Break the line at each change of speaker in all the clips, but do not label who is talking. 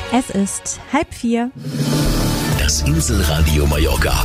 Es ist 3:30.
Das Inselradio Mallorca.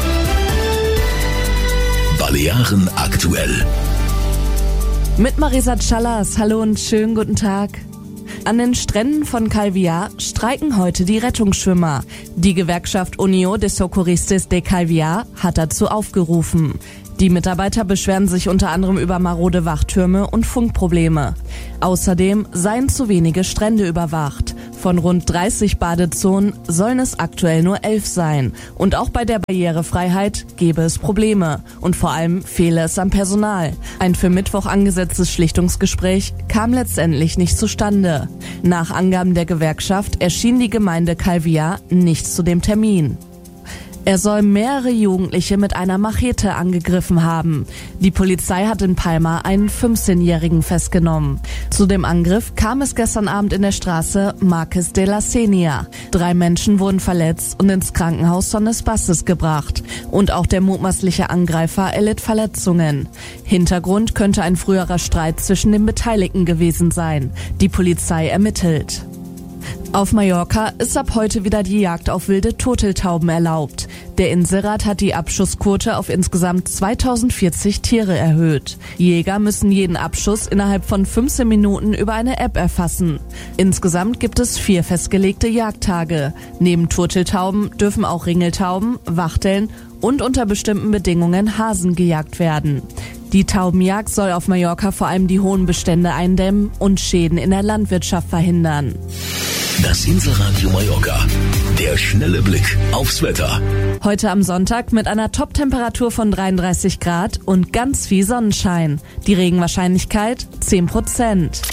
Balearen aktuell.
Mit Marisa Callas. Hallo und schönen guten Tag. An den Stränden von Calvià streiken heute die Rettungsschwimmer. Die Gewerkschaft Unió de Socorristes de Calvià hat dazu aufgerufen. Die Mitarbeiter beschweren sich unter anderem über marode Wachtürme und Funkprobleme. Außerdem seien zu wenige Strände überwacht. Von rund 30 Badezonen sollen es aktuell nur 11 sein. Und auch bei der Barrierefreiheit gebe es Probleme. Und vor allem fehle es am Personal. Ein für Mittwoch angesetztes Schlichtungsgespräch kam letztendlich nicht zustande. Nach Angaben der Gewerkschaft erschien die Gemeinde Calvià nicht zu dem Termin. Er soll mehrere Jugendliche mit einer Machete angegriffen haben. Die Polizei hat in Palma einen 15-Jährigen festgenommen. Zu dem Angriff kam es gestern Abend in der Straße Marqués de la Sénia. 3 Menschen wurden verletzt und ins Krankenhaus Son Espaces gebracht. Und auch der mutmaßliche Angreifer erlitt Verletzungen. Hintergrund könnte ein früherer Streit zwischen den Beteiligten gewesen sein. Die Polizei ermittelt. Auf Mallorca ist ab heute wieder die Jagd auf wilde Turteltauben erlaubt. Der Inselrat hat die Abschussquote auf insgesamt 2040 Tiere erhöht. Jäger müssen jeden Abschuss innerhalb von 15 Minuten über eine App erfassen. Insgesamt gibt es 4 festgelegte Jagdtage. Neben Turteltauben dürfen auch Ringeltauben, Wachteln und unter bestimmten Bedingungen Hasen gejagt werden. Die Taubenjagd soll auf Mallorca vor allem die hohen Bestände eindämmen und Schäden in der Landwirtschaft verhindern.
Das Inselradio Mallorca. Der schnelle Blick aufs Wetter.
Heute am Sonntag mit einer Top-Temperatur von 33 Grad und ganz viel Sonnenschein. Die Regenwahrscheinlichkeit 10%.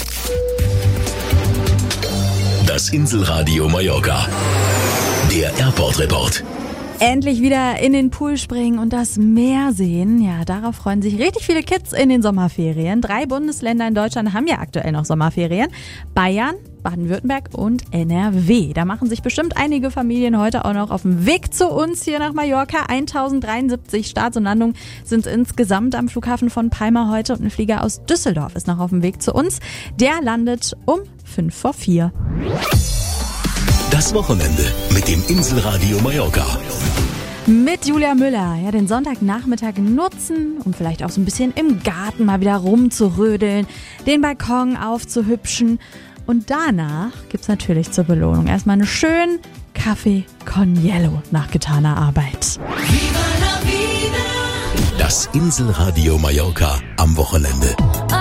Das Inselradio Mallorca. Der Airport Report.
Endlich wieder in den Pool springen und das Meer sehen. Ja, darauf freuen sich richtig viele Kids in den Sommerferien. 3 Bundesländer in Deutschland haben ja aktuell noch Sommerferien. Bayern, Baden-Württemberg und NRW. Da machen sich bestimmt einige Familien heute auch noch auf den Weg zu uns hier nach Mallorca. 1073 Starts und Landungen sind insgesamt am Flughafen von Palma heute und ein Flieger aus Düsseldorf ist noch auf dem Weg zu uns. Der landet um 3:55.
Das Wochenende mit dem Inselradio Mallorca.
Mit Julia Müller, ja, den Sonntagnachmittag nutzen, um vielleicht auch so ein bisschen im Garten mal wieder rumzurödeln, den Balkon aufzuhübschen. Und danach gibt's natürlich zur Belohnung erstmal einen schönen Kaffee con Hielo nach getaner Arbeit.
Das Inselradio Mallorca am Wochenende.